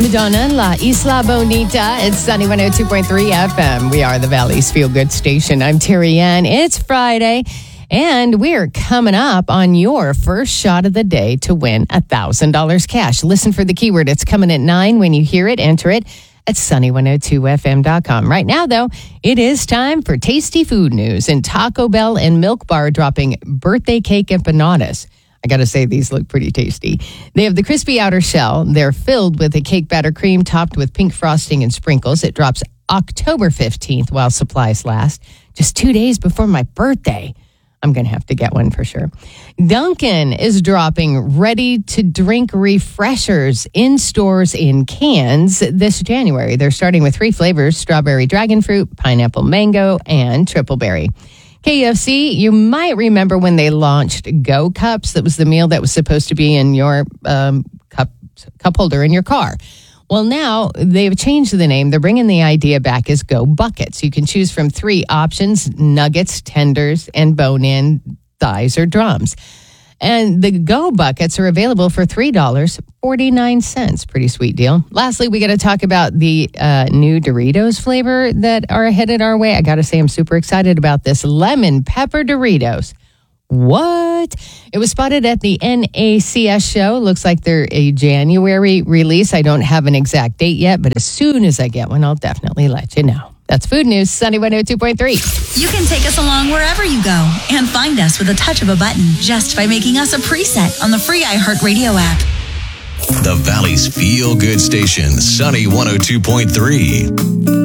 Madonna, La Isla Bonita. It's Sunny 102.3 FM. We are the Valley's Feel Good Station. I'm Terry Ann. It's Friday, and we're coming up on your first shot of the day to win $1,000 cash. Listen for the keyword. It's coming at 9. When you hear it, enter it at sunny102fm.com. Right now, though, it is time for tasty food news. And Taco Bell and Milk Bar dropping birthday cake empanadas. I got to say, these look pretty tasty. They have the crispy outer shell. They're filled with a cake batter cream topped with pink frosting and sprinkles. It drops October 15th while supplies last, just 2 days before my birthday. I'm going to have to get one for sure. Dunkin' is dropping ready-to-drink refreshers in stores in cans this January. They're starting with 3 flavors: strawberry dragon fruit, pineapple mango, and triple berry. KFC, you might remember when they launched Go Cups. That was the meal that was supposed to be in your cup holder in your car. Well, now they've changed the name. They're bringing the idea back as Go Buckets. You can choose from 3 options: nuggets, tenders, and bone-in thighs or drums. And the Go Buckets are available for $3.49. Pretty sweet deal. Lastly, we got to talk about the new Doritos flavor that are headed our way. I got to say, I'm super excited about this. Lemon pepper Doritos. What? It was spotted at the NACS show. Looks like they're a January release. I don't have an exact date yet, but as soon as I get one, I'll definitely let you know. That's Food News, Sunny 102.3. You can take us along wherever you go and find us with a touch of a button just by making us a preset on the free iHeartRadio app. The Valley's Feel Good Station, Sunny 102.3.